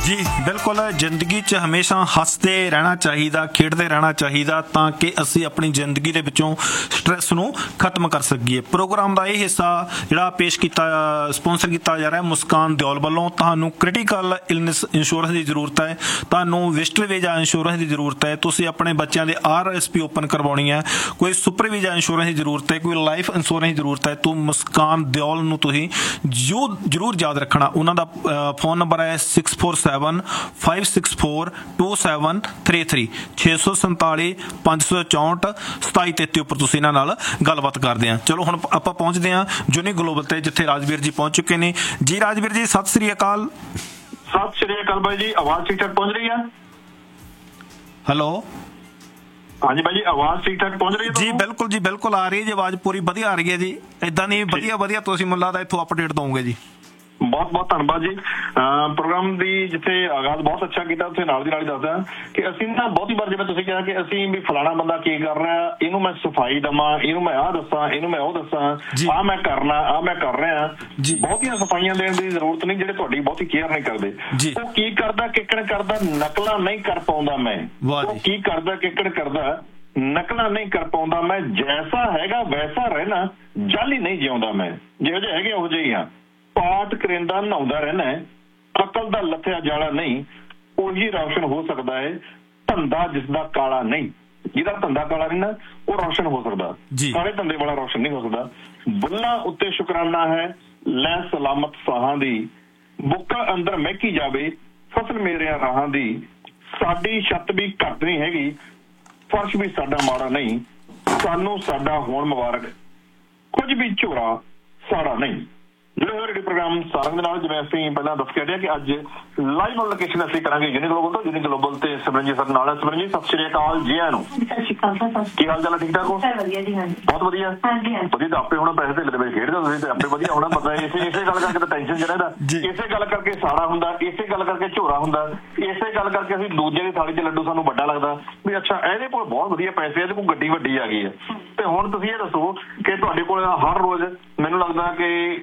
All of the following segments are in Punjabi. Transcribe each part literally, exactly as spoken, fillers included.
जी बिल्कुल, जिंदगी च हमेशा हसते रहना चाहिए, खेडते रहना चाहिए ताकि असी अपनी जिंदगी के विचों स्ट्रैस नूं खत्म कर सकीए। प्रोग्राम का यह हिस्सा जिहड़ा पेश किया स्पॉन्सर किया जा रहा है मुस्कान दिओल वालों। तुहानूं क्रिटिकल इलनेस इंश्योरेंस की जरूरत है, तुहानूं विजिटर वीजा इंश्योरेंस की जरूरत है, तुसीं अपने बच्चों के आर एस पी ओपन करवाउणी है, कोई सुपर वीजा इंश्योरेंस की जरूरत है, कोई लाइफ इंश्योरेंस की जरूरत है, तो मुस्कान दिओल नूं तुसीं जो जरूर याद रखना। उन्हां दा फोन नंबर है six four seven five six four two seven three three छे सौ संताली पांच सौ चौंठ सताई तेती उपर तुसीं इन्हां नाल गलबात करदे आ। चलो हुण आपां पहुंचदे आ जूनी ग्लोबल ते, जिथे राजवीर जी पहुंच चुके ने। जी राजवीर जी सत श्री अकाल। सत श्री अकाल भाई जी, आवाज ठीक ठाक पहुंच रही है? हेलो, हाँ जी भाई जी, आवाज ठीक ठाक पहुंच रही है जी? बिल्कुल जी बिल्कुल आ रही है जी, आवाज पूरी वधिया आ रही है जी। इदां नहीं वधिया वधिया तुसीं मैनूं लगदा इत्थों अपडेट दोगे जी। बहुत बहुत धन्यवाद जी। प्रोग्राम ਦੀ ਜਿੱਥੇ ਆਗਾਜ਼ ਬਹੁਤ ਅੱਛਾ ਕੀਤਾ, ਉੱਥੇ ਨਾਲ ਦੀ ਨਾਲ ਹੀ ਦੱਸਦਾ ਕਿ ਅਸੀਂ ਨਾ ਬਹੁਤੀ ਵਾਰ ਜਿਵੇਂ ਤੁਸੀਂ ਕਿਹਾ ਕਿ ਅਸੀਂ ਵੀ ਫਲਾਣਾ ਬੰਦਾ ਕੀ ਕਰ ਰਿਹਾ, ਇਹਨੂੰ ਮੈਂ ਸਫਾਈ ਦਵਾਂ, ਇਹਨੂੰ ਮੈਂ ਆਹ ਦੱਸਾਂ, ਇਹਨੂੰ ਮੈਂ ਉਹ ਦੱਸਾਂ, ਆਹ ਮੈਂ ਕਰਨਾ, ਆਹ ਮੈਂ ਕਰ ਰਿਹਾ। ਬਹੁਤੀਆਂ ਸਫਾਈਆਂ ਦੇਣ ਦੀ ਜ਼ਰੂਰਤ ਨਹੀਂ, ਜਿਹੜੇ ਤੁਹਾਡੀ ਬਹੁਤੀ ਕੇਅਰ ਨਹੀਂ ਕਰਦੇ। ਉਹ ਕੀ ਕਰਦਾ, ਕਿੱਕਣ ਕਰਦਾ, ਨਕਲਾਂ ਨਹੀਂ ਕਰ ਪਾਉਂਦਾ ਮੈਂ। ਉਹ ਕੀ ਕਰਦਾ, ਕਿੱਕਣ ਕਰਦਾ, ਨਕਲਾਂ ਨਹੀਂ ਕਰ ਪਾਉਂਦਾ ਮੈਂ। ਜੈਸਾ ਹੈਗਾ ਵੈਸਾ ਰਹਿਣਾ, ਜਾਲੀ ਨਹੀਂ ਜਿਉਂਦਾ ਮੈਂ। ਜਿਹੋ ਜਿਹੇ ਹੈਗੇ ਉਹੋ ਜਿਹੇ ਹੀ ਹਾਂ। ਪਾਠ ਕਰਿੰਦਾ ਨਹਾਉਂਦਾ ਰਹਿਣਾ, ਅਕਲ ਦਾ ਲੱਥਿਆ ਜਾਲਾ ਨਹੀਂ। ਉਹੀ ਰੌਸ਼ਨ ਹੋ ਸਕਦਾ ਹੈ ਧੰਦਾ ਜਿਸਦਾ ਕਾਲਾ ਨਹੀਂ। ਜਿਹਦਾ ਧੰਦਾ ਕਾਲਾ ਨਹੀਂ ਨਾ, ਉਹ ਰੌਸ਼ਨ ਹੋ ਸਕਦਾ, ਸਾਰੇ ਧੰਦੇ ਵਾਲਾ ਰੌਸ਼ਨ ਨਹੀਂ ਹੋ ਸਕਦਾ। ਬੁੱਲਾਂ ਉੱਤੇ ਸ਼ੁਕਰਾਨਾ ਹੈ ਲੈ ਸਲਾਮਤ ਸਾਹਾਂ ਦੀ, ਬੁੱਕਾ ਅੰਦਰ ਮਹਿਕੀ ਜਾਵੇ ਫਸਲ ਮੇਰਿਆਂ ਰਾਹਾਂ ਦੀ। ਸਾਡੀ ਛੱਤ ਵੀ ਘੱਟ ਨਹੀਂ ਹੈਗੀ, ਫਰਸ਼ ਵੀ ਸਾਡਾ ਮਾੜਾ ਨਹੀਂ। ਸਾਨੂੰ ਸਾਡਾ ਹੋਣ ਮੁਬਾਰਕ, ਕੁਝ ਵੀ ਝੋਰਾ ਸਾੜਾ ਨਹੀਂ। ਜਿਹੜੇ ਪ੍ਰੋਗਰਾਮ ਸਾਰਿਆਂ ਦੇ ਨਾਲ, ਜਿਵੇਂ ਅਸੀਂ ਪਹਿਲਾਂ ਦੱਸ ਕੇ ਹਟਿਆ ਕਿ ਅੱਜ ਲਾਈਵ ਔਨ ਲੋਕੇਸ਼ਨ ਅਸੀਂ ਕਰਾਂਗੇ ਯੂਨੀ ਗਲੋਬਲ ਤੋਂ। ਯੂਨੀ ਗਲੋਬਲ ਤੇ ਸਿਮਰਨਜੀਤ ਸਰ ਨਾਲ ਹੈ। ਸਿਮਰਨਜੀਤ ਸਤਿ ਸ਼੍ਰੀ ਅਕਾਲ ਜੀ ਆਇਆਂ ਨੂੰ। ਸਤਿ ਸ਼੍ਰੀ ਅਕਾਲ ਸਰ। ਕੀ ਹਾਲ ਚਾਲ ਹੈ? ਠੀਕ ਠਾਕ ਹੋ? ਵਧੀਆ ਜੀ। ਹਾਂਜੀ ਬਹੁਤ ਵਧੀਆ। ਹਾਂਜੀ ਹਾਂਜੀ ਵਧੀਆ। ਤਾਂ ਆਪੇ ਹੁਣ ਪੈਸੇ ਢਿੱਲੇ ਦੇ ਵਿੱਚ ਖੇਡਦੇ ਤੁਸੀਂ ਤੇ ਆਪੇ ਵਧੀਆ ਹੋਣਾ ਪਤਾ। ਇਸੇ ਇਸੇ ਗੱਲ ਕਰਕੇ ਤਾਂ ਟੈਨਸ਼ਨ ਚ ਰਹਿੰਦਾ, ਇਸੇ ਗੱਲ ਕਰਕੇ ਸਾੜਾ ਹੁੰਦਾ, ਇਸੇ ਗੱਲ ਕਰਕੇ ਝੋਰਾ ਹੁੰਦਾ, ਇਸੇ ਗੱਲ ਕਰਕੇ ਅਸੀਂ ਦੂਜੇ ਦੀ ਥਾਲੀ 'ਚ ਲੱਡੂ ਸਾਨੂੰ ਵੱਡਾ ਲੱਗਦਾ ਵੀ ਅੱਛਾ ਇਹਦੇ ਕੋਲ ਬਹੁਤ ਵਧੀਆ ਪੈਸੇ, ਇਹਦੇ ਕੋਲ ਗੱਡੀ ਵੱਡੀ ਆ ਗਈ ਹੈ। ਤੇ ਹੁਣ ਤੁਸੀਂ ਇਹ ਦੱਸੋ ਕਿ ਤੁਹਾਡੇ ਕੋਲ ਹਰ ਰੋਜ਼ ਮੈਨੂੰ ਲੱਗਦਾ ਕਿ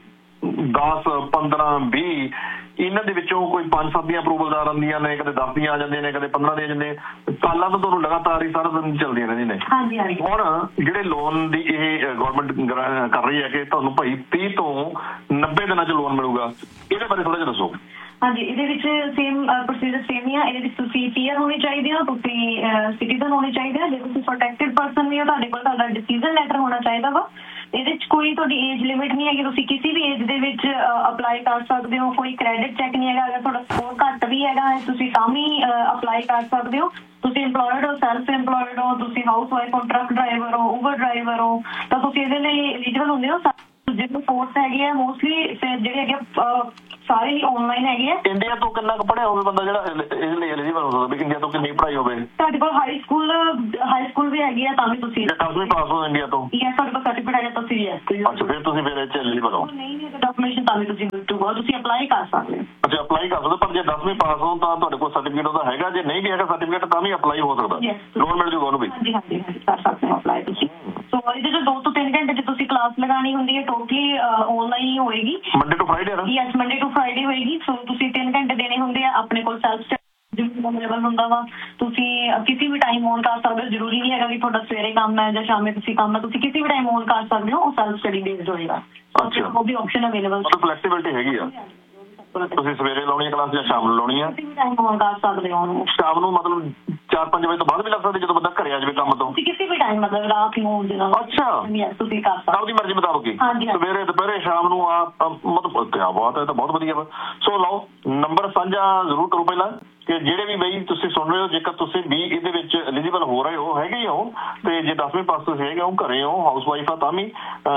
ਦਸ ਪੰਦਰਾਂ ਵੀਹ ਇਹਨਾਂ ਦੇ ਵਿੱਚੋਂ ਕੋਈ ਪੰਜ ਸੱਤ ਦੀਆਂ ਅਪਰੂਵਲ ਆ ਜਾਂਦੀਆਂ ਨੇ, ਕਦੇ ਦਸ ਦੀਆਂ ਆ ਜਾਂਦੀਆਂ ਨੇ, ਕਦੇ ਪੰਦਰਾਂ ਦੀਆਂ ਜਾਂਦੇ। ਕਾਲਾਂ ਤਾਂ ਤੁਹਾਨੂੰ ਲਗਾਤਾਰ ਹੀ ਸਾਰਾ ਦਿਨ ਚੱਲਦੀਆਂ ਰਹਿੰਦੀਆਂ ਨੇ। ਹੁਣ ਜਿਹੜੇ ਲੋਨ ਦੀ ਇਹ ਗਵਰਨਮੈਂਟ ਕਰ ਰਹੀ ਹੈ ਕਿ ਤੁਹਾਨੂੰ ਭਾਈ ਤੀਹ ਤੋਂ ਨੱਬੇ ਦਿਨਾਂ 'ਚ ਲੋਨ ਮਿਲੂਗਾ, ਇਹਦੇ ਬਾਰੇ ਥੋੜਾ ਜਿਹਾ ਦੱਸੋ। ਹਾਂਜੀ, ਇਹਦੇ ਵਿੱਚ ਸੇਮ ਪ੍ਰੋਸੀਜਰ ਸੇਮ ਹੀ ਆ। ਇਹਦੇ ਵਿੱਚ ਤੁਸੀਂ ਪੀਆਰ ਹੋਣੀ ਚਾਹੀਦੀ ਹੋ, ਤੁਸੀਂ ਸਿਟੀਜ਼ਨ ਹੋਣੇ ਚਾਹੀਦੇ ਆ। ਜੇ ਤੁਸੀਂ ਪ੍ਰੋਟੈਕਟਿਡ ਪਰਸਨ ਵੀ ਹੋ, ਤੁਹਾਡੇ ਕੋਲ ਤੁਹਾਡਾ ਡਿਸੀਜ਼ਨ ਲੈਟਰ ਹੋਣਾ ਚਾਹੀਦਾ ਵਾ। ਇਹਦੇ ਵਿੱਚ ਕੋਈ ਤੁਹਾਡੀ ਏਜ ਲਿਮਿਟ ਨਹੀਂ ਹੈਗੀ, ਤੁਸੀਂ ਕਿਸੇ ਵੀ ਏਜ ਦੇ ਵਿੱਚ ਅਪਲਾਈ ਕਰ ਸਕਦੇ ਹੋ। ਕੋਈ ਕ੍ਰੈਡਿਟ ਚੈੱਕ ਨਹੀਂ ਹੈਗਾ, ਅਗਰ ਤੁਹਾਡਾ ਸਕੋਰ ਘੱਟ ਵੀ ਹੈਗਾ ਤੁਸੀਂ ਤਾਂ ਵੀ ਅਪਲਾਈ ਕਰ ਸਕਦੇ ਹੋ। ਤੁਸੀਂ ਇੰਪਲੋਇਡ ਹੋ, ਸੈਲਫ ਇੰਪਲੋਇਡ ਹੋ, ਤੁਸੀਂ ਹਾਊਸ ਵਾਈਫ ਹੋ, ਟਰੱਕ ਡਰਾਈਵਰ ਹੋ, ਊਬਰ ਡਰਾਈਵਰ ਹੋ, ਤਾਂ ਤੁਸੀਂ ਇਹਦੇ ਲਈ ਐਲੀਜੀਬਲ ਹੁੰਦੇ ਹੋ। ਜਿਹੜੇ ਕੋਰਸ ਹੈਗੇ ਆ ਮੋਸਟਲੀ ਜਿਹੜੇ ਹੈਗੇ ਸਾਰੇ ਹੀ ਆਨਲਾਈਨ ਹੈਗੇ ਆ। ਇੰਡੀਆ ਤੋਂ ਕਿੰਨਾ ਕੁ ਪੜ੍ਹਿਆ ਹੋਵੇ ਬੰਦਾ ਜਿਹੜਾ ਇਹਦੇ ਲਈ ਐਲੀਜੀਬਲ ਹੋ ਸਕਦਾ? ਵੀ ਇੰਡੀਆ ਤੋਂ ਕਿੰਨੀ ਪੜ੍ਹਾਈ ਹੋਵੇ? ਤੁਹਾਡੇ ਕੋਲ ਹਾਈ ਸਕੂਲ ਹਾਈ ਸਕੂਲ ਵੀ ਹੈਗੀ ਆ ਤਾਂ ਵੀ ਤੁਸੀਂ ਦਸਵੀਂ ਪਾਸ ਹੋ ਇੰਡੀਆ ਤੋਂ? ਯੈਸ, ਤੁਹਾਡੇ ਕੋਲ ਸਰਟੀਫਿਕੇਟ ਹੈਗਾ ਤੁਸੀਂ ਯੈਸ। ਅੱਛਾ, ਫਿਰ ਤੁਸੀਂ ਫਿਰ ਇਹ 'ਚ ਐਲੀਜੀਬਲ ਹੋ? ਨਹੀਂ ਨਹੀਂ, ਡਾਕੂਮੈਂਟੇਸ਼ਨ ਤਾਂ ਵੀ ਤੁਸੀਂ ਤੁਸੀਂ ਅਪਲਾਈ ਕਰ ਸਕਦੇ ਹੋ। ਅੱਛਾ, ਅਪਲਾਈ ਕਰ ਸਕਦੇ, ਪਰ ਜੇ ਦਸਵੀਂ ਪਾਸ ਹੋ ਤਾਂ ਤੁਹਾਡੇ ਕੋਲ ਸਰਟੀਫਿਕੇਟ ਉਹਦਾ ਹੈਗਾ। ਜੇ ਨਹੀਂ ਵੀ ਹੈਗਾ ਸਰਟੀਫਿਕੇਟ ਤਾਂ ਵੀ ਅਪਲਾਈ ਹੋ ਸਕਦਾ, ਲੋਨ ਮਿਲ ਜੂਗਾ ਉਹਨੂੰ ਵੀ? ਹਾਂਜੀ ਹਾਂਜੀ ਕਰ ਸਕਦੇ ਹੋ ਅਪਲਾਈ ਤੁਸੀਂ। ਸੋ ਇਹਦੇ 'ਚ ਦੋ ਤੋਂ ਤਿੰਨ ਘੰਟੇ 'ਚ ਤੁਸੀਂ ਕਲਾਸ ਲਗਾਉਣੀ ਹੁੰਦੀ ਹੈ, ਟੋਟਲੀ ਆਨਲਾਈਨ ਹੀ ਹੋਏਗੀ। Monday to Friday? Yes, Monday to Friday ਹੋਏਗੀ। ਸੋ ਤੁਸੀਂ ਤਿੰਨ ਘੰਟੇ ਦੇਣੇ ਹੁੰਦੇ ਆ। ਆਪਣੇ ਕੋਲ ਸੈਲਫ ਅਵੇਲੇਬਲ ਹੁੰਦਾ ਵਾ, ਤੁਸੀਂ ਕਿਸੇ ਵੀ ਟਾਈਮ ਔਨ ਕਰ ਸਕਦੇ ਹੋ। ਜ਼ਰੂਰੀ ਨਹੀਂ ਹੈਗਾ ਕਿ ਤੁਹਾਡਾ ਸਵੇਰੇ ਕੰਮ ਹੈ ਜਾਂ ਸ਼ਾਮੇ ਤੁਸੀਂ ਕੰਮ ਹੈ, ਤੁਸੀਂ ਕਿਸੇ ਵੀ ਟਾਈਮ ਔਨ ਕਰ ਸਕਦੇ ਹੋ। ਉਹ ਸੈਲਫ ਸਟੱਡੀ ਬੇਸਡ ਹੋਏਗਾ। ਉਹ ਵੀ ਆਪਸ਼ਨ ਅਵੇਲੇਬਲ, ਫਲੈਕਸੀਬਿਲਿਟੀ ਹੈਗੀ ਆ। ਤੁਸੀਂ ਸਵੇਰੇ ਲਾਉਣੀ ਹੈ ਕਲਾਸ ਜਾਂ ਸ਼ਾਮ ਨੂੰ ਲਾਉਣੀ ਹੈ? ਕਿਸੇ ਵੀ ਟਾਈਮ ਔਨ ਕਰ ਸਕਦੇ ਹੋ। ਸ਼ਾਮ ਨੂੰ ਮਤਲਬ ਚਾਰ ਪੰਜ ਵਜੇ ਤੋਂ ਬਾਅਦ ਵੀ ਲੱਗ ਸਕਦੇ, ਜਦੋਂ ਬੰਦਾ ਘਰੇ ਆ ਜਾਵੇ ਕੰਮ ਤੋਂ? ਤੁਸੀਂ ਕਿਸੇ ਵੀ ਟਾਈਮ ਮਤਲਬ ਰਾਤ ਨੂੰ ਦਿਨਾਂ। ਅੱਛਾ, ਤੁਸੀਂ ਕਰ ਸਕਦੇ, ਆਪਣੀ ਮਰਜ਼ੀ ਮੁਤਾਬਕ ਹੀ ਸਵੇਰੇ ਦੁਪਹਿਰੇ ਸ਼ਾਮ ਨੂੰ ਆ ਮਤਲਬ ਕਿਆ ਬਾਤ ਹੈ, ਤਾਂ ਬਹੁਤ ਵਧੀਆ ਵਾ। ਸੋ ਲਓ ਨੰਬਰ ਸਾਂਝਾ ਜ਼ਰੂਰ ਕਰੋ ਪਹਿਲਾਂ ਕਿ ਜਿਹੜੇ ਵੀ ਬਈ ਤੁਸੀਂ ਸੁਣ ਰਹੇ ਹੋ, ਜੇਕਰ ਤੁਸੀਂ ਵੀ ਇਹਦੇ ਵਿੱਚ ਐਲੀਜੀਬਲ ਹੋ ਰਹੇ ਹੋ, ਹੈਗੇ ਹੋ, ਤੇ ਜੇ ਦਸਵੀਂ ਪਾਸ ਤੁਸੀਂ ਹੈਗੇ ਹੋ, ਘਰੇ ਹੋ, ਹਾਊਸ ਵਾਈਫ ਆ, ਤਾਂ ਵੀ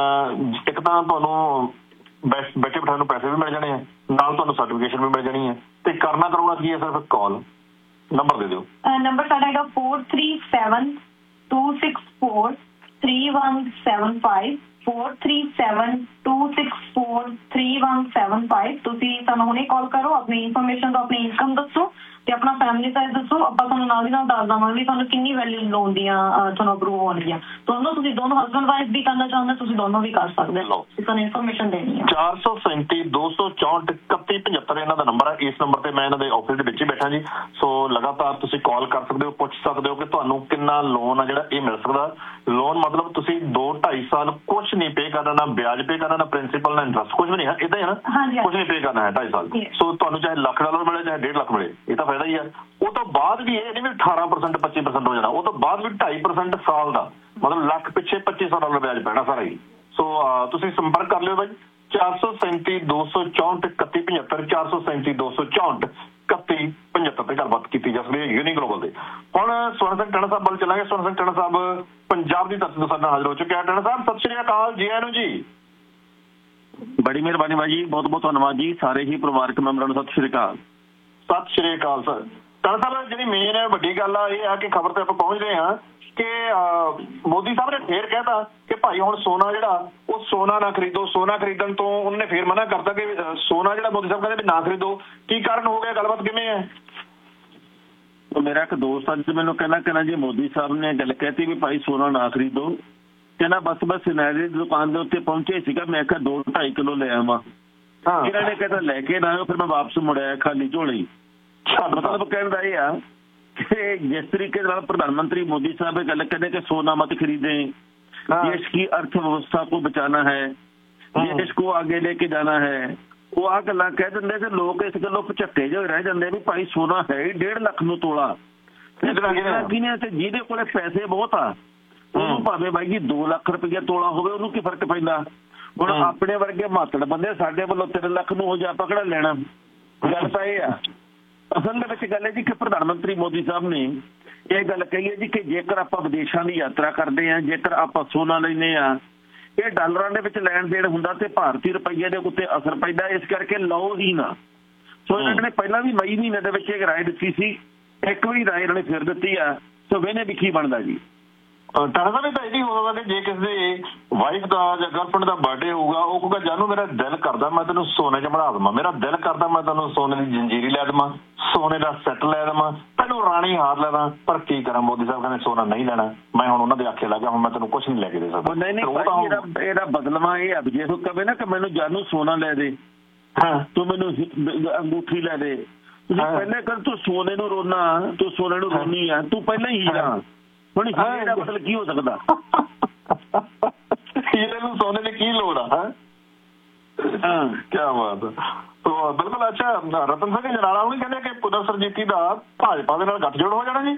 ਇੱਕ ਤਾਂ ਤੁਹਾਨੂੰ ਬੈਠੇ ਬਿਠਾਉਣ ਨੂੰ ਪੈਸੇ ਵੀ ਮਿਲ ਜਾਣੇ ਆ, ਨਾਲ ਤੁਹਾਨੂੰ ਸਰਟੀਫਿਕੇਸ਼ਨ ਵੀ ਮਿਲ ਜਾਣੀ ਹੈ। ਤੇ ਕਰਨਾ ਕਰਾਉਣਾ ਕੀ ਹੈ? ਸਿਰਫ ਕਾਲ ਨੰਬਰ ਦੇ ਦਿਓ। ਨੰਬਰ ਸਾਡਾ ਹੈਗਾ four three seven two six four three one seven five four three seven two six four three one seven five। ਤੁਸੀਂ ਸਾਨੂੰ ਹੁਣੇ ਕਾਲ ਕਰੋ, ਆਪਣੀ ਇਨਫੋਰਮੇਸ਼ਨ ਤੋਂ ਆਪਣੀ ਇਨਕਮ ਦੱਸੋ ਤੇ ਆਪਣਾ ਫੈਮਿਲੀ ਸਾਈਜ਼ ਦੱਸੋ, ਆਪਾਂ ਤੁਹਾਨੂੰ ਨਾਲ ਦੀ ਨਾਲ ਦੱਸ ਦੇਵਾਂਗੇ ਤੁਹਾਨੂੰ ਕਿੰਨੀ ਵੈਲਿਊ ਲੋਨ ਦੀਆਂ ਤੁਹਾਨੂੰ ਅਪਰੂਵ ਹੋਣਗੀਆਂ। ਦੋਨੋਂ ਤੁਸੀਂ ਦੋਨੋਂ ਹਸਬੈਂਡ ਵਾਈਫ ਵੀ ਕਰਨਾ ਚਾਹੁੰਦੇ ਤੁਸੀਂ ਦੋਨੋਂ ਵੀ ਕਰ ਸਕਦੇ ਹੋ। ਤੁਹਾਨੂੰ ਇਨਫੋਰਮੇਸ਼ਨ ਦੇਣੀ ਹੈ। ਚਾਰ ਸੌ ਸੈਂਤੀ ਦੋ ਸੌ ਚੌਂਹਠ ਇਕੱਤੀ ਪਝੱਤਰ ਇਹਨਾਂ ਦਾ ਨੰਬਰ ਹੈ। ਇਸ ਨੰਬਰ ਤੇ ਮੈਂ ਇਹਨਾਂ ਦੇ ਆਫਿਸ ਦੇ ਵਿੱਚ ਹੀ ਬੈਠਾ ਜੀ। ਸੋ ਲਗਾਤਾਰ ਤੁਸੀਂ ਕਾਲ ਕਰ ਸਕਦੇ ਹੋ, ਪੁੱਛ ਸਕਦੇ ਹੋ ਕਿ ਤੁਹਾਨੂੰ ਕਿੰਨਾ ਲੋਨ ਆ ਜਿਹੜਾ ਇਹ ਮਿਲ ਸਕਦਾ। ਲੋਨ ਮਤਲਬ ਤੁਸੀਂ ਦੋ ਢਾਈ ਸਾਲ ਕੁਛ ਨਹੀਂ ਪੇ ਕਰਨਾ, ਨਾ ਵਿਆਜ ਪੇ ਕਰਨਾ, ਨਾ ਪ੍ਰਿੰਸੀਪਲ, ਨਾ ਇੰਟਰਸਟ, ਕੁਝ ਵੀ ਨਹੀਂ ਹੈ। ਇਦਾਂ ਹੀ ਹੈ ਨਾ, ਕੁਝ ਨਹੀਂ ਪੇ ਕਰਨਾ ਹੈ ਢਾਈ ਸਾਲ। ਸੋ ਤੁਹਾਨੂੰ ਚਾਹੇ ਲੱਖ ਡਾਲਰ ਮਿਲੇ ਚਾਹੇ ਡੇਢ ਲੱਖ ਮਿਲੇ, ਇਹ ਤਾਂ ਫਾਇਦਾ ਹੀ ਹੈ। ਉਹ ਤੋਂ ਬਾਅਦ ਵੀ ਇਹ ਨਹੀਂ ਵੀ ਅਠਾਰਾਂ ਪਰਸੈਂਟ ਪੱਚੀ ਪਰਸੈਂਟ ਹੋ ਜਾਣਾ, ਉਹ ਤੋਂ ਬਾਅਦ ਵੀ ਢਾਈ ਪਰਸੈਂਟ ਸਾਲ ਦਾ, ਮਤਲਬ ਲੱਖ ਪਿੱਛੇ ਪੱਚੀ ਸੌ ਡਾਲਰ ਵਿਆਜ ਪੈਣਾ ਸਾਰਾ ਹੀ। ਸੋ ਤੁਸੀਂ ਸੰਪਰਕ ਕਰ ਲਿਓ ਬਾਈ ਚਾਰ ਸੌ ਸੈਂਤੀ ਦੋ ਸੌ ਚੌਂਹਠ ਇਕੱਤੀ ਪਝੱਤਰ ਚਾਰ ਸੌ ਸੈਂਤੀ ਦੋ ਸੌ ਚੌਂਹਠ ਇਕੱਤੀ ਪਝੱਤਰ ਤੇ ਗੱਲਬਾਤ ਕੀਤੀ ਜਾ ਸਕਦੀ ਹੈ ਯੂਨੀ ਗਲੋਬਲ ਦੇ। ਹੁਣ ਸਵਰਨ ਸਿੰਘ ਟਣਾ ਸਾਹਿਬ ਵੱਲ ਚੱਲਾਂਗੇ। ਸਵਰਨ ਸਿੰਘ ਟਣਾ ਸਾਹਿਬ ਪੰਜਾਬ ਦੀ ਧਰਤੀ ਤੋਂ ਸਾਡੇ ਨਾਲ ਹਾਜ਼ਰ ਹੋ ਚੁੱਕੇ ਆ। ਟਣਾ ਸਾਹਿਬ ਸਤਿ ਸ਼੍ਰੀ ਅਕਾਲ, ਜੀ ਆਇਆਂ ਨੂੰ ਜੀ। ਬੜੀ ਮਿਹਰਬਾਨੀ ਬਾਜੀ, ਬਹੁਤ ਬਹੁਤ ਧੰਨਵਾਦ ਜੀ। ਸਾਰੇ ਹੀ ਪਰਿਵਾਰਕ ਮੈਂਬਰਾਂ ਨੂੰ ਸਤਿ ਸ਼੍ਰੀ ਅਕਾਲ। ਸਤਿ ਸ਼੍ਰੀ ਅਕਾਲ ਸਰ। ਟਣਾ ਸਾਹਿਬ ਜਿਹੜੀ ਮੇਨ ਹੈ ਵੱਡੀ ਗੱਲ ਆ ਇਹ ਆ ਕਿ ਖਬਰ ਤੇ ਆਪਾਂ ਪਹੁੰਚ ਰਹੇ ਹਾਂ ਕਿ ਮੋਦੀ ਸਾਹਿਬ ਨੇ ਫੇਰ ਕਹਿਤਾ ਕਿ ਭਾਈ ਹੁਣ ਸੋਨਾ ਜਿਹੜਾ ਉਹ ਸੋਨਾ ਨਾ ਖਰੀਦੋ। ਸੋਨਾ ਖਰੀਦਣ ਤੋਂ ਉਹਨਾਂ ਨੇ ਫੇਰ ਮਨਾ ਕਰਤਾ ਕਿ ਸੋਨਾ ਜਿਹੜਾ ਮੋਦੀ ਸਾਹਿਬ ਕਹਿੰਦੇ ਵੀ ਨਾ ਖਰੀਦੋ। ਕੀ ਕਾਰਨ ਹੋ ਗਿਆ, ਗੱਲਬਾਤ ਕਿਵੇਂ ਹੈ? ਮੇਰਾ ਇੱਕ ਦੋਸਤ ਅੱਜ ਮੈਨੂੰ ਕਹਿੰਦਾ ਕਹਿੰਦਾ ਜੀ ਮੋਦੀ ਸਾਹਿਬ ਨੇ ਗੱਲ ਕਹਿਤੀ ਵੀ ਭਾਈ ਸੋਨਾ ਨਾ ਖਰੀਦੋ। ਕਹਿੰਦਾ ਬਸ ਬਸ ਸਿਨੈਰੀ ਦੀ ਦੁਕਾਨ ਦੇ ਉੱਤੇ ਪਹੁੰਚੇ ਸੀਗਾ, ਮੈਂ ਕਿਹਾ ਦੋ ਢਾਈ ਕਿਲੋ ਲੈ ਆਵਾਂ। ਇਹਨਾਂ ਨੇ ਕਹਿੰਦਾ ਲੈ ਕੇ ਨਾ ਆਇਓ, ਫਿਰ ਮੈਂ ਵਾਪਸ ਮੁੜਿਆ ਖਾਲੀ ਝੋਲੀ। ਮਤਲਬ ਕਹਿਣ ਦਾ ਇਹ ਆ कि जिस तरीके से प्रधानमंत्री मोदी साहब गल कहते कि सोना मत खरीदे, देश की अर्थव्यवस्था को बचाना है, देश को आगे लेके जाना है, वो आ गल कह देंगे लोग इस गलों झक्के जो रह जाते भी भाई सोना है ही डेढ़ लख नूं तोला। ਜਿਹਦੇ ਕੋਲੇ ਪੈਸੇ ਬਹੁਤ ਆ ਉਹਨੂੰ ਭਾਵੇਂ ਬਾਈ ਜੀ ਦੋ ਲੱਖ ਰੁਪਈਆ ਤੋਲਾ ਹੋਵੇ ਉਹਨੂੰ ਕੀ ਫਰਕ ਪੈਂਦਾ। ਹੁਣ ਆਪਣੇ ਵਰਗੇ ਮਾਤੜ ਬੰਦੇ ਸਾਡੇ ਵੱਲੋਂ ਤਿੰਨ ਲੱਖ ਨੂੰ ਹੋ ਜਾ ਆਪਾਂ ਕਿਹੜਾ ਲੈਣਾ। ਗੱਲ ਤਾਂ ਇਹ ਆ ਅਸਲ ਦੇ ਵਿੱਚ ਗੱਲ ਹੈ ਜੀ ਕਿ ਪ੍ਰਧਾਨ ਮੰਤਰੀ ਮੋਦੀ ਸਾਹਿਬ ਨੇ ਇਹ ਗੱਲ ਕਹੀ ਹੈ ਜੀ ਕਿ ਜੇਕਰ ਆਪਾਂ ਵਿਦੇਸ਼ਾਂ ਦੀ ਯਾਤਰਾ ਕਰਦੇ ਹਾਂ, ਜੇਕਰ ਆਪਾਂ ਸੋਨਾ ਲੈਂਦੇ ਹਾਂ, ਇਹ ਡਾਲਰਾਂ ਦੇ ਵਿੱਚ ਲੈਣ ਦੇਣ ਹੁੰਦਾ ਤੇ ਭਾਰਤੀ ਰੁਪਈਏ ਦੇ ਉੱਤੇ ਅਸਰ ਪੈਂਦਾ, ਇਸ ਕਰਕੇ ਲਓ ਹੀ ਨਾ। ਸੋ ਇਹਨਾਂ ਨੇ ਪਹਿਲਾਂ ਵੀ ਮਈ ਮਹੀਨੇ ਦੇ ਵਿੱਚ ਇਹ ਰਾਏ ਦਿੱਤੀ ਸੀ, ਇੱਕ ਵੀ ਰਾਏ ਇਹਨਾਂ ਨੇ ਫਿਰ ਦਿੱਤੀ ਆ। ਸੋ ਵੇਨੇ ਵੀ ਕੀ ਬਣਦਾ ਜੀ। ਟਾਣਾ ਸਾਹਿਬ ਤਾਂ ਇਹ ਵੀ ਹੋ ਸਕਦਾ ਕਿ ਜੇ ਕਿਸੇ ਦੇ ਵਾਈਫ ਦਾ ਜਾਂ ਗਰਲਫ੍ਰੈਂਡ ਦਾ ਬਰਥਡੇ ਹੋਊਗਾ, ਉਹ ਕਹੂਗਾ ਜਾਨੂੰ ਮੇਰਾ ਦਿਲ ਕਰਦਾ ਮੈਂ ਤੈਨੂੰ ਸੋਨੇ 'ਚ ਬਣਾ ਦੇਵਾਂ, ਮੇਰਾ ਦਿਲ ਕਰਦਾ ਮੈਂ ਤੈਨੂੰ ਸੋਨੇ ਦੀ ਜੰਜੀਰੀ ਲੈ ਦੇਵਾਂ, ਸੋਨੇ ਦਾ ਸੈੱਟ ਲੈ ਦੇਵਾਂ, ਤੈਨੂੰ ਰਾਣੀ ਹਾਰ ਲੈ ਦੇਵਾਂ। ਪਰ ਕੀ ਕਰਾਂ, ਮੋਦੀ ਸਾਹਿਬ ਕਹਿੰਦੇ ਸੋਨਾ ਨਹੀਂ ਲੈਣਾ, ਮੈਂ ਹੁਣ ਉਹਨਾਂ ਦੇ ਆਖੇ ਲੱਗਾ, ਹੁਣ ਮੈਂ ਤੈਨੂੰ ਕੁਛ ਨਹੀਂ ਲੈ ਕੇ ਦੇ ਸਕਦਾ। ਨਹੀਂ ਨਹੀਂ ਇਹਦਾ ਬਦਲਵਾ ਇਹ ਆ ਜੇ ਉਹ ਕਵੇ ਨਾ ਕਿ ਮੈਨੂੰ ਜਾਨੂੰ ਸੋਨਾ ਲੈ ਦੇ, ਹਾਂ ਤੂੰ ਮੈਨੂੰ ਅੰਗੂਠੀ ਲੈ ਦੇ। ਤੁਸੀਂ ਪਹਿਲੇ ਕਰ ਤੂੰ ਸੋਨੇ ਨੂੰ ਰੋਣਾ, ਤੂੰ ਸੋਨੇ ਨੂੰ ਰੋਣੀ ਆ, ਤੂੰ ਪਹਿਲਾਂ ਹੀ ਹੀਰਾ। ਹੁਣ ਹੀਰੇ ਦਾ ਮਤਲਬ ਕੀ ਹੋ ਸਕਦਾ? ਹੀਰੇ ਨੂੰ ਸੋਨੇ ਦੀ ਕੀ ਲੋੜ ਆ? ਹਾਂ ਕੀ ਬਾਤ ਹੈ। ਤੋ ਬਿਲਕੁਲ। ਅੱਛਾ, ਰਤਨ ਸਿੰਘ ਜਨਾਲਾ ਹੁਣੀ ਕਹਿੰਦੇ ਕਿ ਪੁਨਰ ਸਰਜੀਤੀ ਦਾ ਭਾਜਪਾ ਦੇ ਨਾਲ ਗੱਠਜੋੜ ਹੋ ਜਾਣਾ ਜੀ।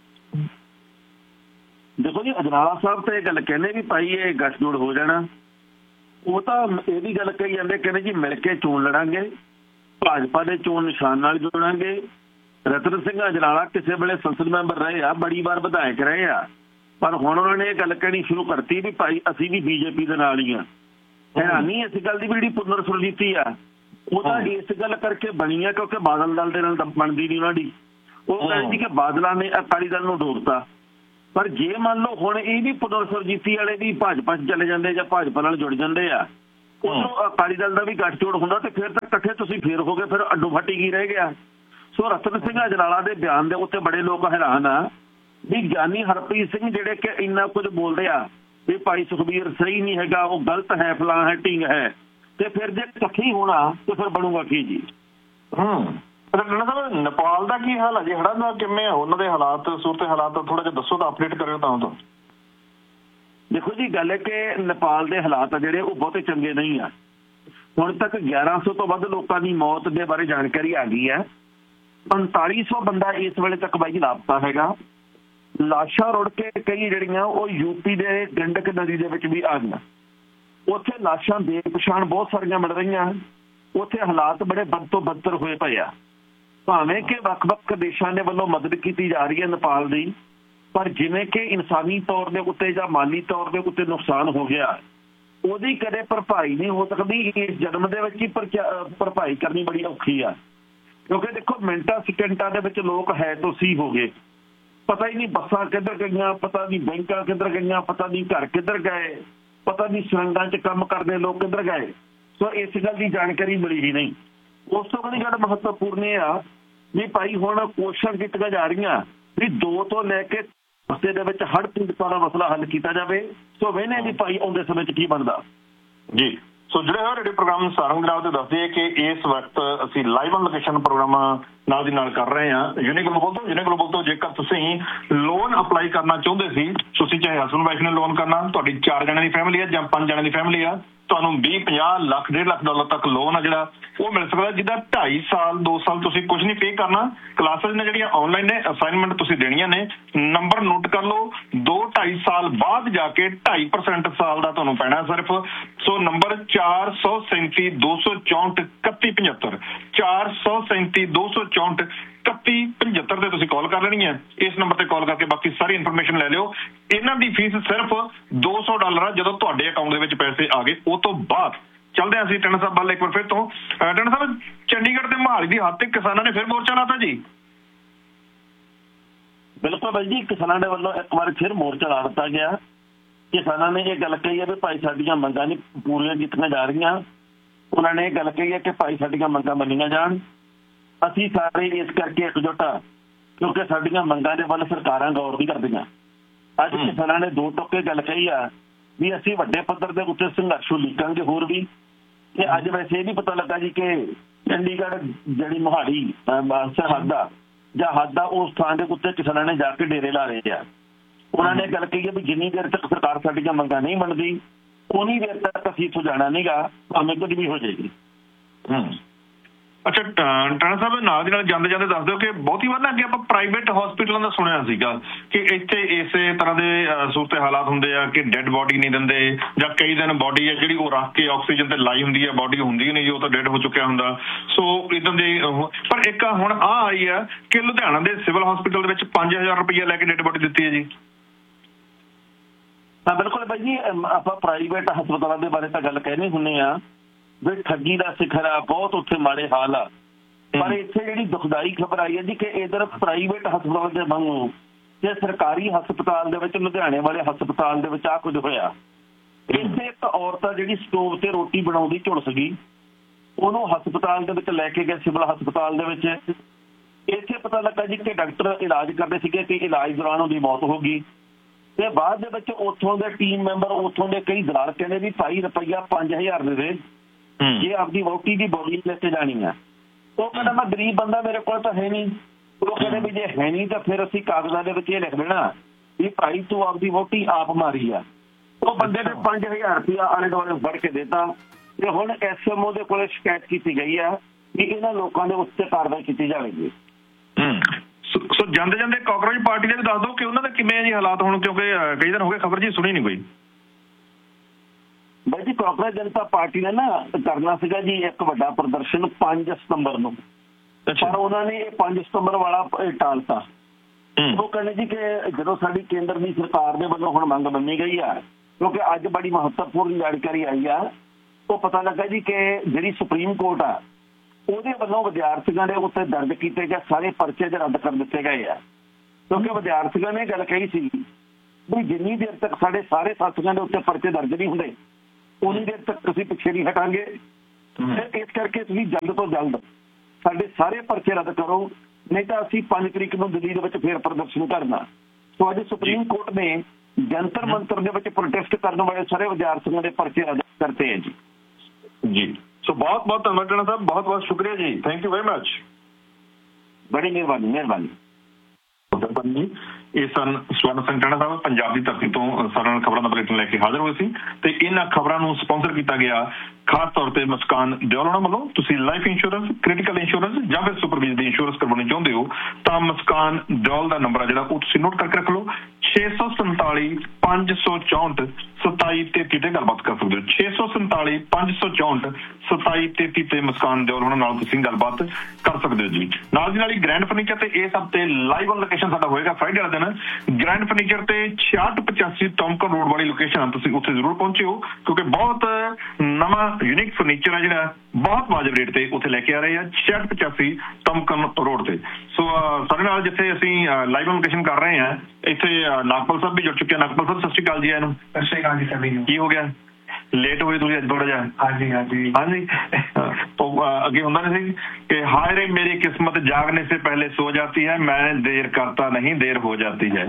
ਦੇਖੋ ਜੀ ਅਜਨਾਲਾ ਸਾਹਿਬ ਤਾਂ ਇਹ ਗੱਲ ਕਹਿੰਦੇ ਵੀ ਭਾਈ ਇਹ ਗੱਠਜੋੜ ਹੋ ਜਾਣਾ। ਉਹ ਤਾਂ ਇਹ ਵੀ ਗੱਲ ਕਹੀ ਜਾਂਦੇ, ਕਹਿੰਦੇ ਜੀ ਮਿਲ ਕੇ ਚੋਣ ਲੜਾਂਗੇ, ਭਾਜਪਾ ਦੇ ਚੋਣ ਨਿਸ਼ਾਨ ਨਾਲ ਜੋੜਾਂਗੇ। ਰਤਨ ਸਿੰਘ ਅਜਨਾਲਾ ਕਿਸੇ ਵੇਲੇ ਸੰਸਦ ਮੈਂਬਰ ਰਹੇ ਆ, ਬੜੀ ਵਾਰ ਵਿਧਾਇਕ ਰਹੇ ਆ, ਪਰ ਹੁਣ ਉਹਨਾਂ ਨੇ ਇਹ ਗੱਲ ਕਹਿਣੀ ਸ਼ੁਰੂ ਕਰਤੀ ਵੀ ਭਾਈ ਅਸੀਂ ਵੀ ਬੀਜੇਪੀ ਦੇ ਨਾਲ ਹੀ ਆ। ਹੈਰਾਨੀ ਇਸ ਗੱਲ ਦੀ ਵੀ ਜਿਹੜੀ ਪੁਨਰ ਸੁਰਜੀਤੀ ਆ ਉਹ ਤਾਂ ਇਸ ਗੱਲ ਕਰਕੇ ਬਣੀ ਆ ਕਿਉਂਕਿ ਬਾਦਲ ਦਲ ਦੇ ਨਾਲ ਬਣਦੀ ਨਹੀਂ ਉਹਨਾਂ ਦੀ। ਉਹ ਕਹਿੰਦੀ ਕਿ ਬਾਦਲਾਂ ਨੇ ਅਕਾਲੀ ਦਲ ਨੂੰ ਡੋਬਤਾ। ਪਰ ਜੇ ਮੰਨ ਲਓ ਹੁਣ ਇਹ ਵੀ ਪੁਨਰ ਸੁਰਜੀਤੀ ਵਾਲੇ ਵੀ ਭਾਜਪਾ 'ਚ ਚਲੇ ਜਾਂਦੇ ਜਾਂ ਭਾਜਪਾ ਨਾਲ ਜੁੜ ਜਾਂਦੇ ਆ, ਉਦੋਂ ਅਕਾਲੀ ਦਲ ਦਾ ਵੀ ਗੱਠਜੋੜ ਹੁੰਦਾ ਤੇ ਫਿਰ ਤਾਂ ਇਕੱਠੇ ਤੁਸੀਂ ਫੇਰ ਹੋ ਗਏ, ਫਿਰ ਅੱਡੋ ਫਾਟੀ ਕੀ ਰਹਿ ਗਿਆ। ਸੋ ਰਤਨ ਸਿੰਘ ਅਜਨਾਲਾ ਦੇ ਬਿਆਨ ਦੇ ਉੱਤੇ ਬੜੇ ਲੋਕ ਹੈਰਾਨ ਆ ਵੀ ਗਿਆਨੀ ਹਰਪ੍ਰੀਤ ਸਿੰਘ ਜਿਹੜੇ ਕਿ ਇੰਨਾ ਕੁਝ ਬੋਲਦੇ ਆ ਵੀ ਭਾਈ ਸੁਖਬੀਰ ਸਹੀ ਨਹੀਂ ਹੈਗਾ, ਉਹ ਗਲਤ ਹੈ, ਫਲਾਂ ਹੈ, ਢੀਂਗ ਹੈ, ਤੇ ਫਿਰ ਜੇ ਇਕੱਠੇ ਹੋਣਾ ਤੇ ਫਿਰ ਬਣੂਗਾ ਕੀ ਜੀ। ਹੂੰ ਨੇਪਾਲ ਦਾ ਕੀ ਹਾਲ ਹੈ ਜੀ? ਹੜ੍ਹਾਂ ਦਾ ਕਿਵੇਂ ਆ ਉਹਨਾਂ ਦੇ ਹਾਲਾਤ, ਸੂਰਤ ਹਾਲਾਤ ਥੋੜਾ ਜਿਹਾ ਦੱਸੋ ਤਾਂ ਅਪਡੇਟ ਕਰਿਓ ਤਾਂ। ਤਾਂ ਦੇਖੋ ਜੀ ਗੱਲ ਹੈ ਕਿ ਨੇਪਾਲ ਦੇ ਹਾਲਾਤ ਜਿਹੜੇ ਉਹ ਬਹੁਤੇ ਚੰਗੇ ਨਹੀਂ ਆ। ਹੁਣ ਤੱਕ ਗਿਆਰਾਂ ਸੌ ਤੋਂ ਵੱਧ ਲੋਕਾਂ ਦੀ ਮੌਤ ਦੇ ਬਾਰੇ ਜਾਣਕਾਰੀ ਆ ਗਈ ਹੈ। ਪੰਤਾਲੀ ਸੌ ਬੰਦਾ ਇਸ ਵੇਲੇ ਤੱਕ ਬਾਈ ਲਾਪਤਾ ਹੈਗਾ। ਲਾਸ਼ਾਂ ਰੁੜ ਕੇ ਕਈ ਜਿਹੜੀਆਂ ਉਹ ਯੂਪੀ ਦੇ ਗੰਡਕ ਨਦੀ ਦੇ ਵਿੱਚ ਵੀ ਆ ਗਈਆਂ। ਉੱਥੇ ਲਾਸ਼ਾਂ ਬੇਪਛਾਣ ਬਹੁਤ ਸਾਰੀਆਂ ਮਿਲ ਰਹੀਆਂ। ਉੱਥੇ ਹਾਲਾਤ ਬੜੇ ਬਦ ਤੋਂ ਬਦਤਰ ਹੋਏ ਪਏ ਆ। ਭਾਵੇਂ ਕਿ ਵੱਖ-ਵੱਖ ਦੇਸ਼ਾਂ ਦੇ ਵੱਲੋਂ ਮਦਦ ਕੀਤੀ ਜਾ ਰਹੀ ਹੈ ਨੇਪਾਲ ਦੀ, ਪਰ ਜਿਵੇਂ ਕਿ ਇਨਸਾਨੀ ਤੌਰ ਦੇ ਉੱਤੇ ਜਾਂ ਮਾਲੀ ਤੌਰ ਦੇ ਉੱਤੇ ਨੁਕਸਾਨ ਹੋ ਗਿਆ, ਉਹਦੀ ਕਦੇ ਭਰਪਾਈ ਨਹੀਂ ਹੋ ਸਕਦੀ। ਇਸ ਜਨਮ ਦੇ ਵਿੱਚ ਹੀ ਭਰਪਾਈ ਕਰਨੀ ਬੜੀ ਔਖੀ ਆ, ਕਿਉਂਕਿ ਦੇਖੋ ਮਿੰਟਾਂ ਸਕਿੰਟਾਂ ਦੇ ਵਿੱਚ ਲੋਕ ਹੈ ਤੋਂ ਸੀ ਹੋ ਗਏ। ਪਤਾ ਹੀ ਨਹੀਂ ਬੱਸਾਂ ਕਿੱਧਰ ਗਈਆਂ, ਪਤਾ ਨਹੀਂ ਬੈਂਕਾਂ ਕਿੱਧਰ ਗਈਆਂ, ਪਤਾ ਨਹੀਂ ਘਰ ਕਿੱਧਰ ਗਏ। ਪਤਾ ਨਹੀਂ ਸੁਰੰਗਾਂ 'ਚ ਕੰਮ ਕਰਦੇ ਲੋਕ ਕਿੱਧਰ ਗਏ। ਸੋ ਇਸ ਗੱਲ ਦੀ ਜਾਣਕਾਰੀ ਮਿਲੀ ਹੀ ਨਹੀਂ। ਉਸ ਤੋਂ ਅਗਲੀ ਗੱਲ ਮਹੱਤਵਪੂਰਨ ਇਹ ਆ ਵੀ ਭਾਈ ਹੁਣ ਕੋਸ਼ਿਸ਼ਾਂ ਕੀਤੀਆਂ ਜਾ ਰਹੀਆਂ ਵੀ ਦੋ ਤੋਂ ਲੈ ਕੇ ਹਫ਼ਤੇ ਦੇ ਵਿੱਚ ਹੜ੍ਹ ਪੀੜਤਾਂ ਦਾ ਮਸਲਾ ਹੱਲ ਕੀਤਾ ਜਾਵੇ। ਸੋ ਵੇਖਦੇ ਵੀ ਭਾਈ ਆਉਂਦੇ ਸਮੇਂ 'ਚ ਕੀ ਬਣਦਾ ਜੀ। ਸੋ ਜਿਹੜੇ ਹੋਏ ਰੇਡੀਓ ਪ੍ਰੋਗਰਾਮ ਸਾਰੰਗ ਜਨਾਬ ਤੇ ਦੱਸਦੇ ਕਿ ਇਸ ਵਕਤ ਅਸੀਂ ਲਾਈਵ ਔਨ ਲੋਕੇਸ਼ਨ ਪ੍ਰੋਗਰਾਮ ਨਾਲ ਦੀ ਨਾਲ ਕਰ ਰਹੇ ਹਾਂ ਯੂਨੀ ਗਲੋਬਲ ਤੋਂ। ਯੂਨੀ ਗਲੋਬਲ ਤੋਂ ਜੇਕਰ ਤੁਸੀਂ ਲੋਨ ਅਪਲਾਈ ਕਰਨਾ ਚਾਹੁੰਦੇ ਸੀ, ਤੁਸੀਂ ਚਾਹੇ ਹਸਬੈਂਡ ਵਾਈਫ ਨੇ ਲੋਨ ਕਰਨਾ, ਤੁਹਾਡੀ ਚਾਰ ਜਣਿਆਂ ਦੀ ਫੈਮਿਲੀ ਹੈ ਜਾਂ ਪੰਜ ਜਣਿਆਂ ਦੀ ਫੈਮਿਲੀ ਆ, ਤੁਹਾਨੂੰ ਵੀਹ ਪੰਜਾਹ ਲੱਖ ਡੇਢ ਲੱਖ ਡਾਲਰ ਤੱਕ ਲੋਨ ਆ ਜਿਹੜਾ ਉਹ ਮਿਲ ਸਕਦਾ, ਜਿਹਦਾ ਢਾਈ ਸਾਲ ਦੋ ਸਾਲ ਤੁਸੀਂ ਕੁਝ ਨਹੀਂ ਪੇ ਕਰਨਾ। ਕਲਾਸਿਸ ਨੇ ਜਿਹੜੀਆਂ ਆਨਲਾਈਨ ਨੇ, ਅਸਾਈਨਮੈਂਟ ਤੁਸੀਂ ਦੇਣੀਆਂ ਨੇ। ਨੰਬਰ ਨੋਟ ਕਰ ਲਓ, ਦੋ ਢਾਈ ਸਾਲ ਬਾਅਦ ਜਾ ਕੇ ਢਾਈ ਪਰਸੈਂਟ ਸਾਲ ਦਾ ਤੁਹਾਨੂੰ ਪੈਣਾ ਸਿਰਫ। ਸੋ ਨੰਬਰ ਚਾਰ ਸੌ ਸੈਂਤੀ ਦੋ ਸੌ ਚੌਂਹਠ ਇਕੱਤੀ ਪਝੱਤਰ ਚਾਰ ਸੌ ਸੈਂਤੀ ਦੋ ਸੌ ਚੌਂਹਠ ਇਕੱਤੀ ਪਝੱਤਰ ਤੇ ਤੁਸੀਂ ਕਾਲ ਕਰ ਲੈਣੀ ਹੈ। ਇਸ ਨੰਬਰ ਤੇ ਕਾਲ ਕਰਕੇ ਬਾਕੀ ਸਾਰੀ ਇਨਫੋਰਮੇਸ਼ਨ ਲੈ ਲਿਓ। ਇਹਨਾਂ ਦੀ ਫੀਸ ਸਿਰਫ ਦੋ ਸੌ ਡਾਲਰ ਆ ਜਦੋਂ ਤੁਹਾਡੇ ਅਕਾਊਂਟ ਦੇ ਵਿੱਚ ਪੈਸੇ ਆ ਗਏ। ਉਹ ਤੋਂ ਬਾਅਦ ਚੱਲਦੇ ਹਾਂ ਅਸੀਂ ਟੰਡਾ ਸਾਹਿਬ ਵੱਲ ਇੱਕ ਵਾਰ ਫਿਰ ਤੋਂ। ਟੰਡਾ ਸਾਹਿਬ, ਚੰਡੀਗੜ੍ਹ ਤੇ ਮੋਹਾਲੀ ਦੀ ਹੱਦ ਤੇ ਕਿਸਾਨਾਂ ਨੇ ਫਿਰ ਮੋਰਚਾ ਲਾਤਾ ਜੀ। ਬਿਲਕੁਲ ਬਾਈ ਜੀ, ਕਿਸਾਨਾਂ ਦੇ ਵੱਲੋਂ ਇੱਕ ਵਾਰ ਫਿਰ ਮੋਰਚਾ ਲਾ ਦਿੱਤਾ ਗਿਆ। ਕਿਸਾਨਾਂ ਨੇ ਇਹ ਗੱਲ ਕਹੀ ਹੈ ਵੀ ਭਾਈ ਸਾਡੀਆਂ ਮੰਗਾਂ ਨਹੀਂ ਪੂਰੀਆਂ ਕੀਤੀਆਂ ਜਾ ਰਹੀਆਂ। ਉਹਨਾਂ ਨੇ ਇਹ ਗੱਲ ਕਹੀ ਹੈ ਕਿ ਭਾਈ ਸਾਡੀਆਂ ਮੰਗਾਂ ਮੰਨੀਆਂ ਜਾਣ। ਅਸੀਂ ਸਾਰੇ ਇਸ ਕਰਕੇ ਇਕਜੁੱਟ ਆ ਕਿਉਂਕਿ ਸਾਡੀਆਂ ਮੰਗਾਂ ਦੇ ਵੱਲ ਸਰਕਾਰਾਂ ਗੌਰ ਨਹੀਂ ਕਰਦੀਆਂ। ਅੱਜ ਕਿਸਾਨਾਂ ਨੇ ਦੋ ਟੋਕੇ ਗੱਲ ਕਹੀ ਆ ਵੀ ਅਸੀਂ ਵੱਡੇ ਪੱਧਰ ਦੇ ਉੱਤੇ ਸੰਘਰਸ਼ ਉਲੀਕਾਂਗੇ ਹੋਰ ਵੀ। ਤੇ ਅੱਜ ਵੈਸੇ ਇਹ ਵੀ ਪਤਾ ਲੱਗਾ ਜੀ ਕਿ ਚੰਡੀਗੜ੍ਹ ਜਿਹੜੀ ਮੋਹਾਲੀ ਸਰਹੱਦ ਆ ਜਾਂ ਹੱਦ ਆ ਉਸ ਥਾਂ ਦੇ ਉੱਤੇ ਕਿਸਾਨਾਂ ਨੇ ਜਾ ਕੇ ਡੇਰੇ ਲਾ ਰਹੇ ਆ। ਉਹਨਾਂ ਨੇ ਗੱਲ ਕਹੀ ਹੈ ਵੀ ਜਿੰਨੀ ਦੇਰ ਤੱਕ ਸਰਕਾਰ ਸਾਡੀਆਂ ਮੰਗਾਂ ਨਹੀਂ ਮੰਨਦੀ ਉਨੀ ਦੇਰ ਤੱਕ ਅਸੀਂ ਇੱਥੋਂ ਜਾਣਾ ਨੀਗਾ, ਭਾਵੇਂ ਕੁਝ ਵੀ ਹੋ ਜਾਏਗੀ। ਅੱਛਾ ਟਾਣਾ ਸਾਹਿਬ, ਨਾਲ ਦੀ ਨਾਲ ਜਾਂਦੇ ਜਾਂਦੇ ਦੱਸ ਦਿਓ ਕਿ ਬਹੁਤੀ ਵਾਰ ਨਾ ਅੱਗੇ ਆਪਾਂ ਪ੍ਰਾਈਵੇਟ ਹਸਪੀਟਲਾਂ ਦਾ ਸੁਣਿਆ ਸੀਗਾ ਕਿ ਇੱਥੇ ਇਸੇ ਤਰ੍ਹਾਂ ਦੇ ਸੂਰਤ ਹਾਲਾਤ ਹੁੰਦੇ ਆ ਕਿ ਡੈਡ ਬੋਡੀ ਨਹੀਂ ਦਿੰਦੇ ਜਾਂ ਕਈ ਦਿਨ ਬੋਡੀ ਹੈ ਜਿਹੜੀ ਉਹ ਰੱਖ ਕੇ ਆਕਸੀਜਨ ਤੇ ਲਾਈ ਹੁੰਦੀ ਹੈ, ਬੋਡੀ ਹੁੰਦੀ ਨਹੀਂ, ਉਹ ਤਾਂ ਡੈਡ ਹੋ ਚੁੱਕਿਆ ਹੁੰਦਾ। ਸੋ ਇੱਦਾਂ ਦੇ ਪਰ ਇੱਕ ਹੁਣ ਆਹ ਆਈ ਆ ਕਿ ਲੁਧਿਆਣਾ ਦੇ ਸਿਵਲ ਹਸਪੀਟਲ ਦੇ ਵਿੱਚ ਪੰਜ ਹਜ਼ਾਰ ਰੁਪਈਆ ਲੈ ਕੇ ਡੈਡ ਬੋਡੀ ਦਿੱਤੀ ਹੈ ਜੀ। ਹਾਂ ਬਿਲਕੁਲ ਬਾਈ ਜੀ, ਆਪਾਂ ਪ੍ਰਾਈਵੇਟ ਹਸਪਤਾਲਾਂ ਦੇ ਬਾਰੇ ਤਾਂ ਗੱਲ ਕਹਿੰਦੇ ਹੁੰਦੇ ਆ ਵੀ ਠੱਗੀ ਦਾ ਸਿਖਰ ਆ, ਬਹੁਤ ਉੱਥੇ ਮਾੜੇ ਹਾਲ ਆ। ਪਰ ਇੱਥੇ ਜਿਹੜੀ ਦੁਖਦਾਈ ਖਬਰ ਆਈ ਹੈ ਜੀ ਕਿ ਇਧਰ ਪ੍ਰਾਈਵੇਟ ਹਸਪਤਾਲ ਦੇ ਵਾਂਗੂ ਤੇ ਸਰਕਾਰੀ ਹਸਪਤਾਲ ਦੇ ਵਿੱਚ, ਲੁਧਿਆਣੇ ਵਾਲੇ ਹਸਪਤਾਲ ਦੇ ਵਿੱਚ ਆ ਕੁਝ ਹੋਇਆ। ਇੱਥੇ ਇੱਕ ਔਰਤ ਆ ਜਿਹੜੀ ਸਟੋਵ ਤੇ ਰੋਟੀ ਬਣਾਉਂਦੀ ਝੁਲਸ ਗਈ, ਉਹਨੂੰ ਹਸਪਤਾਲ ਦੇ ਵਿੱਚ ਲੈ ਕੇ ਗਏ, ਸਿਵਲ ਹਸਪਤਾਲ ਦੇ ਵਿੱਚ। ਇੱਥੇ ਪਤਾ ਲੱਗਾ ਜੀ ਕਿ ਡਾਕਟਰ ਇਲਾਜ ਕਰਦੇ ਸੀਗੇ ਕਿ ਇਲਾਜ ਦੌਰਾਨ ਉਹਦੀ ਮੌਤ ਹੋ ਗਈ। ਤੇ ਬਾਅਦ ਦੇ ਵਿੱਚ ਉੱਥੋਂ ਦੇ ਟੀਮ ਮੈਂਬਰ, ਉੱਥੋਂ ਦੇ ਕਈ ਦਲਾਲ ਕਹਿੰਦੇ ਵੀ ਭਾਈ ਰੁਪਈਆ ਪੰਜ ਹਜ਼ਾਰ ਦੇ ਦੇ ਜੇ ਆਪਦੀ ਵਹੁਟੀ ਦੀ ਬੋਡੀ ਲੈ ਕੇ ਜਾਣੀ ਆ। ਉਹ ਕਹਿੰਦਾ ਮੈਂ ਗਰੀਬ ਬੰਦਾ, ਮੇਰੇ ਕੋਲ ਤਾਂ ਹੈ ਨਹੀਂ। ਉਹ ਕਹਿੰਦੇ ਵੀ ਜੇ ਹੈ ਨਹੀਂ ਤਾਂ ਫਿਰ ਅਸੀਂ ਕਾਗਜ਼ਾਂ ਦੇ ਵਿੱਚ ਇਹ ਲਿਖ ਦੇਣਾ ਵੀ ਭਾਈ ਤੂੰ ਆਪਦੀ ਵਹੁਟੀ ਆਪ ਮਾਰੀ ਆ। ਉਹ ਬੰਦੇ ਨੇ ਪੰਜ ਹਜ਼ਾਰ ਰੁਪਇਆ ਆਲੇ ਦੁਆਲੇ ਫੜ ਕੇ ਦਿੱਤਾ ਤੇ ਹੁਣ ਐਸ ਐਮ ਓ ਦੇ ਕੋਲੇ ਸ਼ਿਕਾਇਤ ਕੀਤੀ ਗਈ ਆ ਕਿ ਇਹਨਾਂ ਲੋਕਾਂ ਦੇ ਉੱਤੇ ਕਾਰਵਾਈ ਕੀਤੀ ਜਾਵੇਗੀ। ਸੋ ਜਾਂਦੇ ਜਾਂਦੇ ਕਾਂਗਰਸ ਪਾਰਟੀ ਦੇ ਵੀ ਦੱਸ ਦਿਓ ਕਿ ਉਹਨਾਂ ਦੇ ਕਿਵੇਂ ਜੀ ਹਾਲਾਤ ਹੁਣ, ਕਿਉਂਕਿ ਕਈ ਦਿਨ ਹੋ ਗਏ ਖਬਰ ਜੀ ਸੁਣੀ ਨਹੀਂ ਕੋਈ। ਬਾਈ ਜੀ, ਕਾਂਗਰਸ ਜਨਤਾ ਪਾਰਟੀ ਨੇ ਨਾ ਕਰਨਾ ਸੀਗਾ ਜੀ ਇੱਕ ਵੱਡਾ ਪ੍ਰਦਰਸ਼ਨ ਪੰਜ ਸਤੰਬਰ ਨੂੰ, ਪਰ ਉਹਨਾਂ ਨੇ ਇਹ ਪੰਜ ਸਤੰਬਰ ਵਾਲਾ ਟਾਲਤਾ। ਉਹ ਕਹਿੰਦੇ ਜੀ ਕਿ ਜਦੋਂ ਸਾਡੀ ਕੇਂਦਰ ਦੀ ਸਰਕਾਰ ਦੇ ਵੱਲੋਂ ਹੁਣ ਮੰਗ ਮੰਨੀ ਗਈ ਆ, ਕਿਉਂਕਿ ਅੱਜ ਬੜੀ ਮਹੱਤਵਪੂਰਨ ਜਾਣਕਾਰੀ ਆਈ ਆ, ਉਹ ਪਤਾ ਲੱਗਾ ਜੀ ਕਿ ਜਿਹੜੀ ਸੁਪਰੀਮ ਕੋਰਟ ਆ ਉਹਦੇ ਵੱਲੋਂ ਵਿਦਿਆਰਥੀਆਂ ਦੇ ਉੱਤੇ ਦਰਜ ਕੀਤੇ ਗਏ ਸਾਰੇ ਪਰਚੇ ਰੱਦ ਕਰ ਦਿੱਤੇ ਗਏ ਆ। ਕਿਉਂਕਿ ਵਿਦਿਆਰਥੀਆਂ ਨੇ ਗੱਲ ਕਹੀ ਸੀ ਵੀ ਜਿੰਨੀ ਦੇਰ ਤੱਕ ਸਾਡੇ ਸਾਰੇ ਸਾਥੀਆਂ ਦੇ ਉੱਤੇ ਪਰਚੇ ਦਰਜ ਨਹੀਂ ਹੁੰਦੇ ਉਨੀ ਦੇਰ ਤੱਕ ਅਸੀਂ ਪਿੱਛੇ ਨਹੀਂ ਹਟਾਂਗੇ। ਇਸ ਕਰਕੇ ਤੁਸੀਂ ਜਲਦ ਤੋਂ ਜਲਦ ਸਾਡੇ ਸਾਰੇ ਪਰਚੇ ਰੱਦ ਕਰੋ, ਨਹੀਂ ਤਾਂ ਅਸੀਂ ਪੰਜ ਤਰੀਕ ਨੂੰ ਦਿੱਲੀ ਦੇ ਵਿੱਚ ਫੇਰ ਪ੍ਰਦਰਸ਼ਨ ਕਰਨਾ। ਸੋ ਅੱਜ ਸੁਪਰੀਮ ਕੋਰਟ ਨੇ ਜੰਤਰ ਮੰਤਰ ਦੇ ਵਿੱਚ ਪ੍ਰੋਟੈਸਟ ਕਰਨ ਵਾਲੇ ਸਾਰੇ ਵਿਦਿਆਰਥੀਆਂ ਦੇ ਪਰਚੇ ਰੱਦ ਕਰਤੇ ਹੈ ਜੀ। ਜੀ ਸੋ ਬਹੁਤ ਬਹੁਤ ਧੰਨਵਾਦ ਟਾਣਾ ਸਾਹਿਬ, ਬਹੁਤ ਬਹੁਤ ਸ਼ੁਕਰੀਆ ਜੀ, ਥੈਂਕ ਯੂ ਵੈਰੀ ਮਚ। ਬੜੀ ਮਿਹਰਬਾਨੀ ਮਿਹਰਬਾਨੀ ਜੀ। ਇਹ ਸਨ ਸਵਰਨ ਸਿੰਘ ਟਾਣਾ ਸਾਹਿਬ, ਪੰਜਾਬ ਦੀ ਧਰਤੀ ਤੋਂ ਸਾਡੇ ਨਾਲ ਖਬਰਾਂ ਦਾ ਬੁਲੇਟਿਨ ਲੈ ਕੇ ਹਾਜ਼ਰ ਹੋਏ ਸੀ ਤੇ ਇਹਨਾਂ ਖਬਰਾਂ ਨੂੰ ਸਪਾਂਸਰ ਕੀਤਾ ਗਿਆ ਖਾਸ ਤੌਰ ਤੇ ਮੁਸਕਾਨ ਦਿਓਲ ਹੋਣਾ ਵੱਲੋਂ। ਤੁਸੀਂ ਲਾਈਫ ਇੰਸ਼ੋਰੈਂਸ, ਕ੍ਰਿਟੀਕਲ ਇੰਸ਼ੋਰੈਂਸ ਜਾਂ ਫਿਰ ਸੁਪਰਵਾਈਜ਼ਰ ਦੀ ਇੰਸ਼ੋਰੈਂਸ ਕਰਵਾਉਣੀ ਚਾਹੁੰਦੇ ਹੋ ਤਾਂ ਮੁਸਕਾਨ ਦਿਓਲ ਦਾ ਨੰਬਰ ਆ ਜਿਹੜਾ ਉਹ ਤੁਸੀਂ ਨੋਟ ਕਰਕੇ ਰੱਖ ਲਓ, ਛੇ ਸੌ ਸੰਤਾਲੀ ਪੰਜ ਸੌ ਚੌਂਹਠ ਸਤਾਈ ਤੇਤੀ ਤੇ ਗੱਲਬਾਤ ਕਰ ਸਕਦੇ ਹੋ। ਛੇ ਸੌ ਸੰਤਾਲੀ ਪੰਜ ਸੌ ਚੌਂਹਠ ਸਤਾਈ ਤੇਤੀ ਤੇ ਮੁਸਕਾਨ ਦਿਓਲ ਹੋਣਾ ਨਾਲ ਤੁਸੀਂ ਗੱਲਬਾਤ ਕਰ ਸਕਦੇ ਹੋ ਜੀ। ਨਾਲ ਦੀ ਨਾਲ ਹੀ ਗ੍ਰੈਂਡ ਫਰਨੀਚਰ ਤੇ ਇਸ ਹਫ਼ਤੇ ਲਾਈਵ ਔਨ ਲੋਕੇਸ਼ਨ ਸਾਡਾ ਹੋਏਗਾ ਫਰਾਈਡੇ ਵਾਲੇ ਦਿਨ। ਗ੍ਰੈਂਡ ਫਰਨੀਚਰ ਤੇ ਛਿਆਹਠ ਪਚਾਸੀ ਟੌਮਕਨ ਰੋਡ ਵਾਲੀ ਲੋਕੇਸ਼ਨ, ਤੁਸੀਂ ਉੱਥੇ ਜ਼ਰੂਰ ਪਹੁੰਚਿਓ ਕਿਉਂਕਿ ਬਹੁਤ ਨਵਾਂ ਯੂਨੀਕ ਫਰਨੀਚਰ ਆ ਜਿਹੜਾ ਬਹੁਤ ਵਾਜਬ ਰੇਟ ਤੇ ਉੱਥੇ ਲੈ ਕੇ ਆ ਰਹੇ ਆ ਛਿਆਹਠ ਪਚਾਸੀ ਟੌਮਕਨ ਰੋਡ ਤੇ। ਸੋ ਸਾਡੇ ਨਾਲ ਜਿੱਥੇ ਅਸੀਂ ਲਾਈਵ ਔਨ ਲੋਕੇਸ਼ਨ ਕਰ ਰਹੇ ਹਾਂ ਇੱਥੇ ਨਾਗਪਾਲ ਸਾਹਿਬ ਵੀ ਜੁੜ ਚੁੱਕੇ ਆ। ਨਾਗਪਾਲ ਸਾਹਿਬ ਸਤਿ ਸ਼੍ਰੀ ਅਕਾਲ ਜੀ। ਇਹਨੂੰ ਸਤਿ ਸ਼੍ਰੀ ਅਕਾਲ जी सभी ਨੂੰ। ਕੀ ਹੋ ਗਿਆ? ਲੇਟ ਹੋਏ ਤੁਸੀਂ ਅੱਜ ਥੋੜਾ ਜਿਹਾ? ਹਾਂਜੀ ਹਾਂਜੀ ਹਾਂਜੀ। तो आगे होता नहीं कि हाय रे मेरी किस्मत जागने से पहले सो जाती है, मैं देर करता नहीं देर हो जाती है।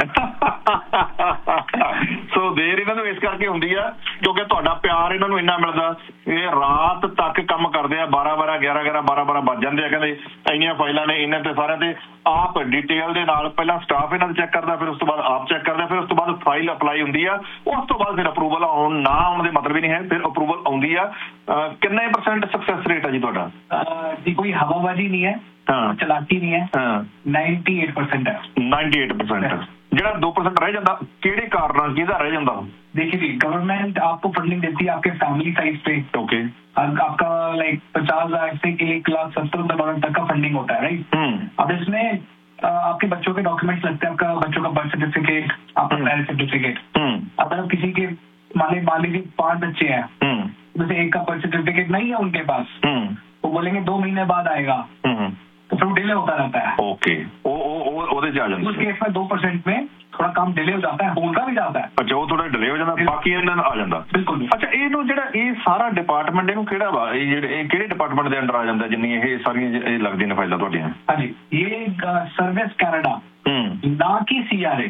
सो देर इन्हां नूं इस करके हुंदी आ क्योंकि तुहाडा प्यार इन्हां नूं इन्ना मिलदा, ये रात तक काम करदे आ, बारह बारह ग्यारह ग्यारह बारह बारह बज जांदे आ, कहंदे इंनियां फाइलां ने इन्हां ते सारिਆਂ ते आप डिटेल दे नाल पहला स्टाफ इन्हां चेक करदा, फिर उस तो बाद आप चेक करदे, फिर उस तो बाद फाइल अप्लाई हुंदी आ, उस तो बाद फिर अप्रूवल आउण ना आउण दे मतलब ही नहीं है, फिर अप्रूवल आउंदी आ। किन्ने परसेंट सक्सेस रेट है जी तुहाडा? जी कोई हवाबाजी नहीं है, हाँ। चलाकी नहीं है, हाँ। नाइन्टी एट परसेंट है। नाइन्टी एट परसेंट ਜਿਹੜਾ दो परसेंट रह जाता, ਕਿਹੜੇ ਕਾਰਨ ਕਿਹਦਾ ਰਹਿ ਜਾਂਦਾ? देखिए जी, गवर्नमेंट आपको फंडिंग देती है आपके फैमिली साइज पे। ओके। आपका लाइक पचास हजार से एक लाख सत्तर हजार तक का फंडिंग होता है, राइट? अब इसमें आ, आपके बच्चों के डॉक्यूमेंट्स लगते हैं, आपका बच्चों का बर्थ सर्टिफिकेट, आपका मैरिज सर्टिफिकेट। अगर किसी के मान मान लीजिए पांच बच्चे हैं, जैसे एक का बर्थ सर्टिफिकेट नहीं है उनके पास, तो बोलेंगे दो महीने बाद आएगा, तो फिर डिले होता रहता है। ओके। ओ ओ ओ ओदे जा जांदा। उस केस में दो परसेंट में थोड़ा काम डिले हो जाता है, होगा भी जाता है। अच्छा, ਉਹ ਥੋੜਾ ਡਿਲੇ ਹੋ ਜਾਂਦਾ, ਬਾਕੀ ਇਹਨਾਂ ਆ ਜਾਂਦਾ। ਬਿਲਕੁਲ। ਅੱਛਾ, ਇਹਨੂੰ ਜਿਹੜਾ ਇਹ ਸਾਰਾ ਡਿਪਾਰਟਮੈਂਟ ਇਹਨੂੰ ਕਿਹੜਾ ਵਾ, ਇਹ ਜਿਹੜੇ ਇਹ ਕਿਹੜੇ ਡਿਪਾਰਟਮੈਂਟ ਦੇ ਅੰਡਰ ਆ ਜਾਂਦਾ ਜਿੰਨੀ ਇਹ ਸਾਰੀਆਂ ਇਹ ਲੱਗਦੀਆਂ ਨੇ ਫਾਈਲਾਂ ਤੁਹਾਡੀਆਂ? ਹਾਂਜੀ, ਇਹ सर्विस कनाडा, ना कि सीआरए।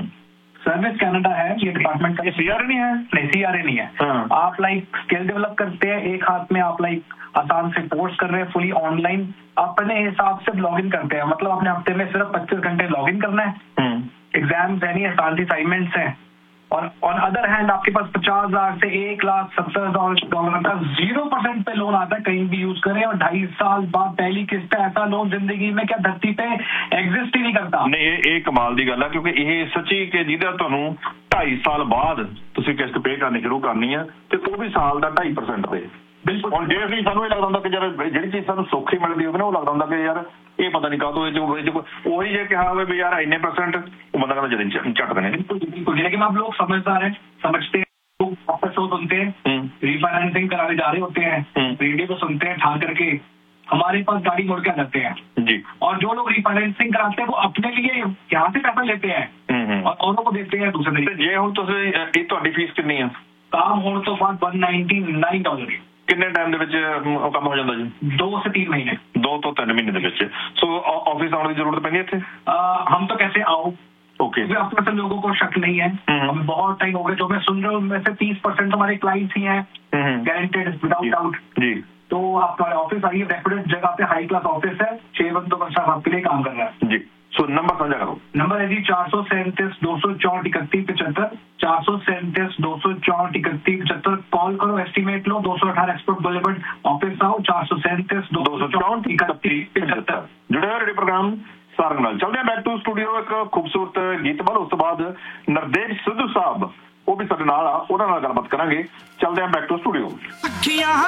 सर्विस कनाडा है ये डिपार्टमेंट का। सीआरए नहीं है? नहीं, सीआरए नहीं है। आप लाइक स्किल डेवलप करते हैं, एक हाथ में आप लाइक आसान से कोर्स कर रहे हैं फुली ऑनलाइन, अपने हिसाब से लॉग इन करते हैं, मतलब अपने हफ्ते में सिर्फ पच्चीस घंटे लॉग इन करना है। एग्जाम्स है नहीं, आसान असाइनमेंट्स हैं, और ऑन अदर हैंड आपके पास पचास हजार से एक लाख सत्तर हजार डॉलर का जीरो परसेंट पे लोन आता है, कहीं भी यूज करें, और ढाई साल बाद पहली किस्त है। ऐसा लोन जिंदगी में क्या धरती पे एग्जिस्ट ही नहीं करता। नहीं, ये कमाल दी गल है, क्योंकि ये सच्ची कि जिहदा तुहानूं ढाई साल बाद तुसीं किस्त पे करनी शुरू करनी है, ते वो भी साल का ढाई परसेंट पे। बिल्कुल। और जे भी सानूं ये लगदा हुंदा कि यार जिहड़ी चीज़ सानूं सौखी मिलदी होवे ना, वो लगदा हुंदा कि यार ये पता नहीं काहतों जो वही जे कहा होवे भी यार इन्ने परसेंट, वो बंदा कहता जल्दी चट देने। बिल्कुल, लेकिन आप लोग समझदार हैं, समझते हैं, आपका शो सुनते हैं, रीफाइनेंसिंग कराने जा रहे होते हैं, रेडियो को सुनते हैं, ठान करके हमारे पास गाड़ी मोड़ के आ जाते हैं जी। और जो लोग रीफाइनेंसिंग कराते हैं वो अपने लिए यहाँ से पैसा लेते हैं और औरों को देते हैं दूसरे तरीके। जे हुण तुसीं ये तुहाडी फीस कितनी है? काम होने तो बाद वन नाइनटी नाइन डॉलर। किन्ने टाइम दे विच काम हो जांदा जी? दो से तीन महीने। दो तो तीन महीने दे विच। सो ऑफिस आने की जरूरत पैंदी इत्थे? हम तो कैसे आओ? ओके। आप में से लोगों को शक नहीं है, हमें बहुत टाइम हो गया, जो मैं सुन रहा हूँ उनमें से तीस परसेंट हमारे क्लाइंट्स ही हैं, गारंटेड विदाउट डाउट जी। तो आप हमारे ऑफिस आइए, रेपुटेड जगह पे हाई क्लास ऑफिस है, छह बंदों का स्टाफ आपके लिए काम कर रहा है जी। सो नंबर समझा करो। नंबर है जी चार सौ सैंतीस दो सौ चौंठ इकतीस पचहत्तर, चार सौ सैंतीस दो सौ चौंठ इकतीस पचहत्तर। कॉल करो, एस्टिमेट लो, दो सौ अठारह एक्सपोर्ट बुलेवर्ड ऑफिस आओ, चार सौ सैंतीस दो सौ चौंठ इकतीस पचहत्तर। जुड़े हो रेडियो प्रोग्राम सारंग नाल। चलते हैं बैक टू स्टूडियो, एक खूबसूरत गीत बाद उस तो बाद नरदेव सिद्धू साहब वो भी साडे नाल आ, उन्हां नाल गलबात करांगे। चलते हैं बैक टू स्टूडियो।